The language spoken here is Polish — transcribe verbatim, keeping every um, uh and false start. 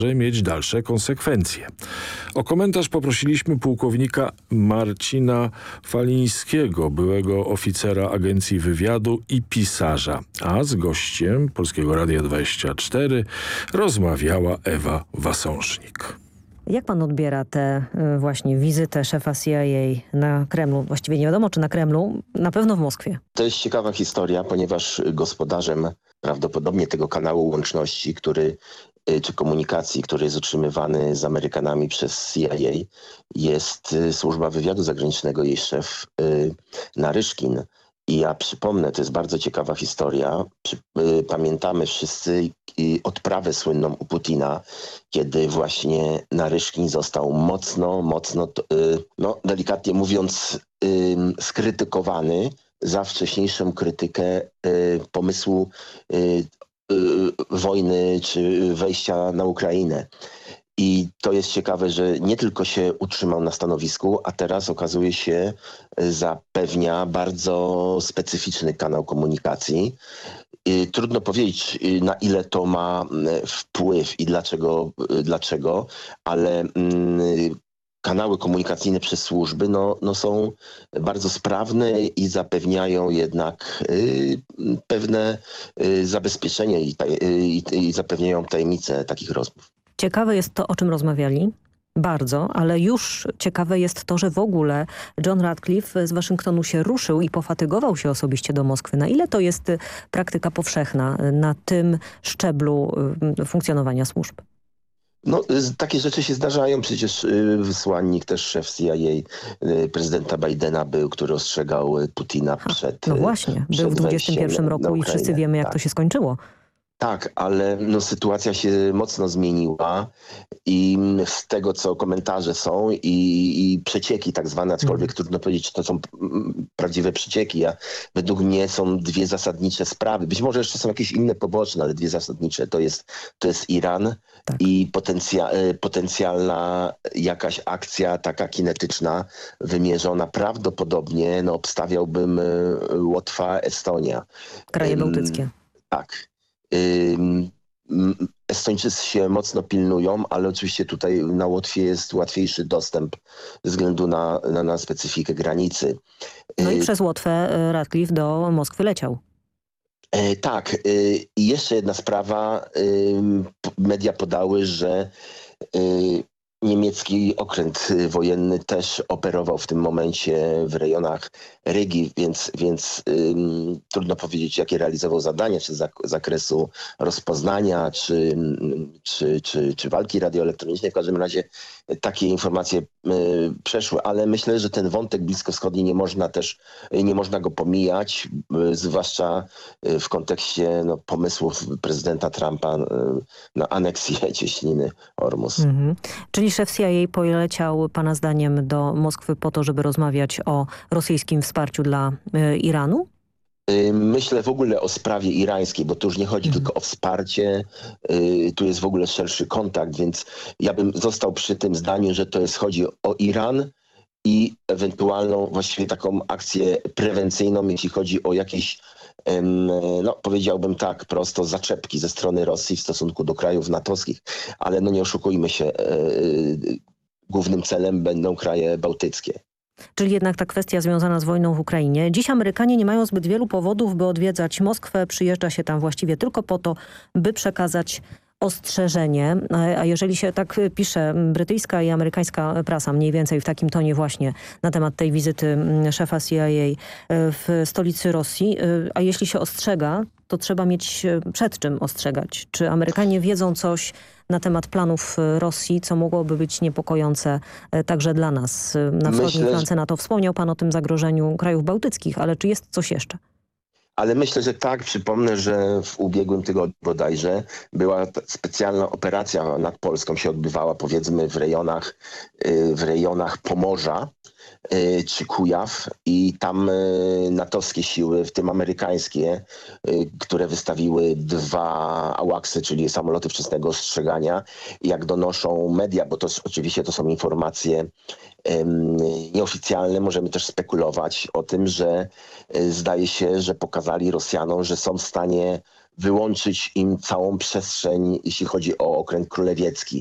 mieć dalsze konsekwencje. O komentarz poprosiliśmy pułkownika Marcina Falińskiego, byłego oficera Agencji Wywiadu i pisarza, a z gościem Polskiego Radia dwadzieścia cztery rozmawiała Ewa Wasążnik. Jak pan odbiera tę właśnie wizytę szefa C I A na Kremlu? Właściwie nie wiadomo, czy na Kremlu, na pewno w Moskwie. To jest ciekawa historia, ponieważ gospodarzem prawdopodobnie tego kanału łączności, który czy komunikacji, który jest utrzymywany z Amerykanami przez C I A, jest Służba Wywiadu Zagranicznego, jej szef Naryszkin. I ja przypomnę, to jest bardzo ciekawa historia. Pamiętamy wszyscy odprawę słynną u Putina, kiedy właśnie Naryszkin został mocno, mocno, no delikatnie mówiąc, skrytykowany za wcześniejszą krytykę pomysłu wojny czy wejścia na Ukrainę. I to jest ciekawe, że nie tylko się utrzymał na stanowisku, a teraz okazuje się zapewnia bardzo specyficzny kanał komunikacji. I trudno powiedzieć, na ile to ma wpływ i dlaczego, dlaczego ale mm, kanały komunikacyjne przez służby no, no są bardzo sprawne i zapewniają jednak y, pewne y, zabezpieczenie i, i, i zapewniają tajemnicę takich rozmów. Ciekawe jest to, o czym rozmawiali. Bardzo, ale już ciekawe jest to, że w ogóle John Ratcliffe z Waszyngtonu się ruszył i pofatygował się osobiście do Moskwy. Na ile to jest praktyka powszechna na tym szczeblu funkcjonowania służb? No, takie rzeczy się zdarzają. Przecież wysłannik, też szef C I A prezydenta Bidena był, który ostrzegał Putina Ha, przed No właśnie, przed był w dwudziestym pierwszym roku i wszyscy wiemy, jak tak. to się skończyło. Tak, ale no, sytuacja się mocno zmieniła i z tego, co komentarze są i, i przecieki tak zwane, aczkolwiek mm. trudno powiedzieć, czy to są prawdziwe przecieki. Ja, według mnie są dwie zasadnicze sprawy. Być może jeszcze są jakieś inne poboczne, ale dwie zasadnicze. To jest, to jest Iran tak. i potencja, potencjalna jakaś akcja taka kinetyczna wymierzona prawdopodobnie, no obstawiałbym Łotwa, Estonia. Kraje bałtyckie. Tak. Estończycy się mocno pilnują, ale oczywiście tutaj na Łotwie jest łatwiejszy dostęp ze względu na, na, na specyfikę granicy. No i przez Łotwę Ratcliffe do Moskwy leciał. Tak. I jeszcze jedna sprawa. Media podały, że niemiecki okręt wojenny też operował w tym momencie w rejonach Rygi, więc, więc ym, trudno powiedzieć, jakie realizował zadania, czy z zak zakresu rozpoznania, czy, czy, czy, czy walki radioelektronicznej. W każdym razie takie informacje y, przeszły, ale myślę, że ten wątek bliskowschodni nie można też, nie można go pomijać, y, zwłaszcza y, w kontekście no, pomysłów prezydenta Trumpa y, na aneksję cieśniny Ormus. Mhm. Czyli szef C I A poleciał pana zdaniem do Moskwy po to, żeby rozmawiać o rosyjskim wsparciu dla y, Iranu? Myślę w ogóle o sprawie irańskiej, bo tu już nie chodzi mhm. tylko o wsparcie, y, tu jest w ogóle szerszy kontakt, więc ja bym został przy tym zdaniu, że to jest, chodzi o Iran i ewentualną właściwie taką akcję prewencyjną, jeśli chodzi o jakieś, no powiedziałbym tak, prosto zaczepki ze strony Rosji w stosunku do krajów natowskich, ale no nie oszukujmy się, głównym celem będą kraje bałtyckie. Czyli jednak ta kwestia związana z wojną w Ukrainie. Dziś Amerykanie nie mają zbyt wielu powodów, by odwiedzać Moskwę. Przyjeżdża się tam właściwie tylko po to, by przekazać ostrzeżenie. A jeżeli się tak pisze brytyjska i amerykańska prasa, mniej więcej w takim tonie właśnie na temat tej wizyty szefa C I A w stolicy Rosji, a jeśli się ostrzega, to trzeba mieć przed czym ostrzegać. Czy Amerykanie wiedzą coś na temat planów Rosji, co mogłoby być niepokojące także dla nas na wschodniej flance NATO? Wspomniał pan o tym zagrożeniu krajów bałtyckich, ale czy jest coś jeszcze? Ale myślę, że tak. Przypomnę, że w ubiegłym tygodniu bodajże była specjalna operacja nad Polską, się odbywała powiedzmy w rejonach, w rejonach Pomorza czy Kujaw i tam natowskie siły, w tym amerykańskie, które wystawiły dwa ałaksy, czyli samoloty wczesnego ostrzegania, jak donoszą media, bo to oczywiście to są informacje nieoficjalne, możemy też spekulować o tym, że zdaje się, że pokazali Rosjanom, że są w stanie wyłączyć im całą przestrzeń, jeśli chodzi o okręg królewiecki.